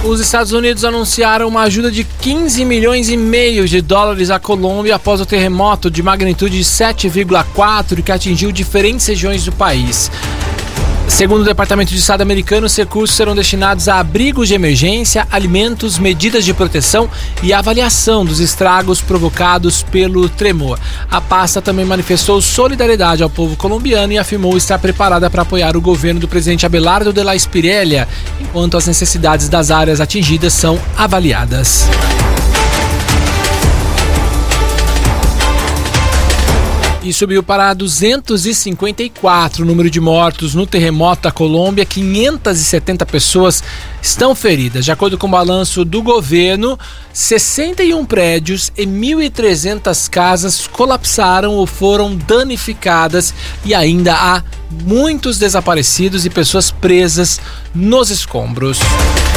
Os Estados Unidos anunciaram uma ajuda de 15 milhões e meio de dólares à Colômbia após o terremoto de magnitude 7,4 que atingiu diferentes regiões do país. Segundo o Departamento de Estado americano, os recursos serão destinados a abrigos de emergência, alimentos, medidas de proteção e avaliação dos estragos provocados pelo tremor. A pasta também manifestou solidariedade ao povo colombiano e afirmou estar preparada para apoiar o governo do presidente Abelardo de la Espriella, enquanto as necessidades das áreas atingidas são avaliadas. E subiu para 254 o número de mortos no terremoto da Colômbia. 570 pessoas estão feridas. De acordo com o balanço do governo, 61 prédios e 1.300 casas colapsaram ou foram danificadas e ainda há muitos desaparecidos e pessoas presas nos escombros.